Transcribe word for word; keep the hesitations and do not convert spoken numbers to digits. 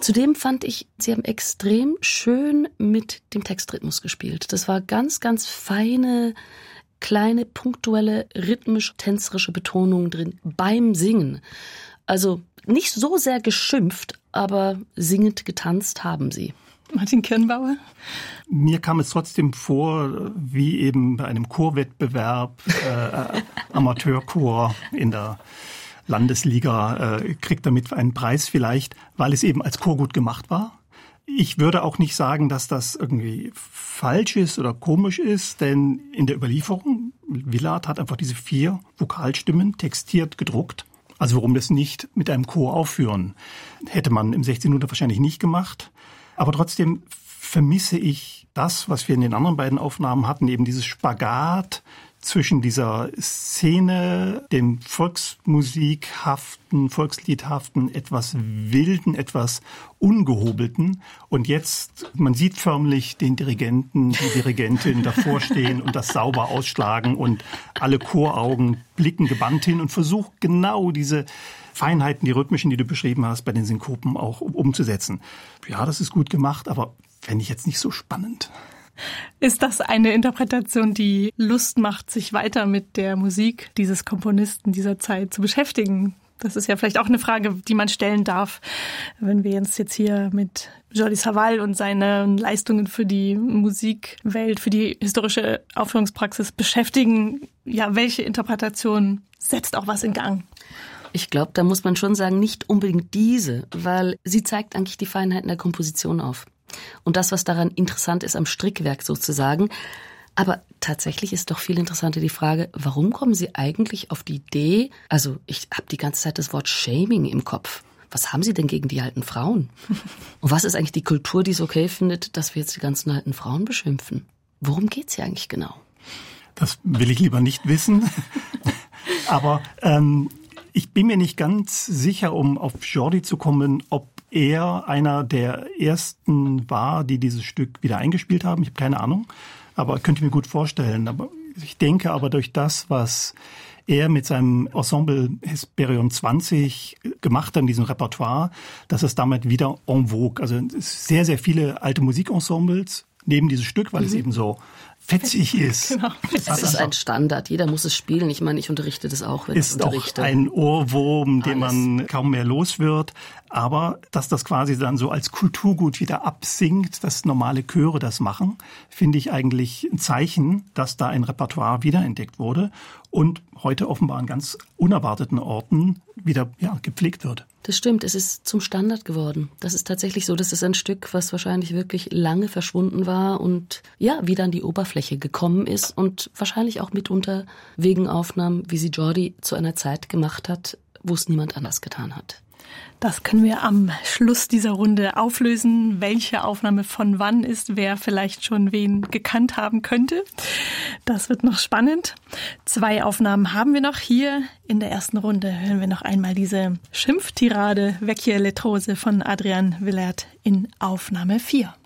Zudem fand ich, sie haben extrem schön mit dem Textrhythmus gespielt. Das war ganz, ganz feine, kleine, punktuelle, rhythmisch-tänzerische Betonung drin beim Singen. Also nicht so sehr geschimpft, aber singend getanzt haben sie. Martin Kirnbauer? Mir kam es trotzdem vor, wie eben bei einem Chorwettbewerb, äh, Amateurchor in der Landesliga, äh, kriegt damit einen Preis vielleicht, weil es eben als Chor gut gemacht war. Ich würde auch nicht sagen, dass das irgendwie falsch ist oder komisch ist, denn in der Überlieferung, Willard hat einfach diese vier Vokalstimmen textiert, gedruckt. Also warum das nicht mit einem Chor aufführen? Hätte man im sechzehnten. Jahrhundert wahrscheinlich nicht gemacht. Aber trotzdem vermisse ich das, was wir in den anderen beiden Aufnahmen hatten, eben dieses Spagat zwischen dieser Szene, dem volksmusikhaften, volksliedhaften, etwas wilden, etwas ungehobelten. Und jetzt, man sieht förmlich den Dirigenten, die Dirigentin davor stehen und das sauber ausschlagen und alle Choraugen blicken gebannt hin und versucht genau diese Feinheiten, die rhythmischen, die du beschrieben hast, bei den Synkopen auch umzusetzen. Ja, das ist gut gemacht, aber fände ich jetzt nicht so spannend. Ist das eine Interpretation, die Lust macht, sich weiter mit der Musik dieses Komponisten dieser Zeit zu beschäftigen? Das ist ja vielleicht auch eine Frage, die man stellen darf, wenn wir uns jetzt hier mit Jordi Savall und seinen Leistungen für die Musikwelt, für die historische Aufführungspraxis beschäftigen. Ja, welche Interpretation setzt auch was in Gang? Ich glaube, da muss man schon sagen, nicht unbedingt diese, weil sie zeigt eigentlich die Feinheiten der Komposition auf. Und das, was daran interessant ist am Strickwerk sozusagen. Aber tatsächlich ist doch viel interessanter die Frage, warum kommen Sie eigentlich auf die Idee, also ich habe die ganze Zeit das Wort Shaming im Kopf. Was haben Sie denn gegen die alten Frauen? Und was ist eigentlich die Kultur, die es okay findet, dass wir jetzt die ganzen alten Frauen beschimpfen? Worum geht's hier eigentlich genau? Das will ich lieber nicht wissen. Aber ähm, ich bin mir nicht ganz sicher, um auf Jordi zu kommen, ob er einer der ersten war, die dieses Stück wieder eingespielt haben. Ich habe keine Ahnung, aber könnte mir gut vorstellen. Aber ich denke aber durch das, was er mit seinem Ensemble Hesperion zwanzig gemacht hat in diesem Repertoire, dass es damit wieder en vogue. Also sehr, sehr viele alte Musikensembles neben dieses Stück, weil mhm. es eben so fetzig ist. Genau. Es ist ein Standard, jeder muss es spielen. Ich meine, ich unterrichte das auch, wenn ist ich unterrichte. Ist auch ein Ohrwurm, den Alles. man kaum mehr los wird. Aber dass das quasi dann so als Kulturgut wieder absinkt, dass normale Chöre das machen, finde ich eigentlich ein Zeichen, dass da ein Repertoire wiederentdeckt wurde und heute offenbar an ganz unerwarteten Orten wieder ja, gepflegt wird. Das stimmt, es ist zum Standard geworden. Das ist tatsächlich so, das ist ein Stück, was wahrscheinlich wirklich lange verschwunden war und ja, wieder an die Oberfläche gekommen ist und wahrscheinlich auch mitunter wegen Aufnahmen, wie sie Jordi zu einer Zeit gemacht hat, wo es niemand anders getan hat. Das können wir am Schluss dieser Runde auflösen, welche Aufnahme von wann ist, wer vielleicht schon wen gekannt haben könnte. Das wird noch spannend. Zwei Aufnahmen haben wir noch hier. In der ersten Runde hören wir noch einmal diese Schimpftirade Vecchie Letrose von Adrian Willard in Aufnahme vier.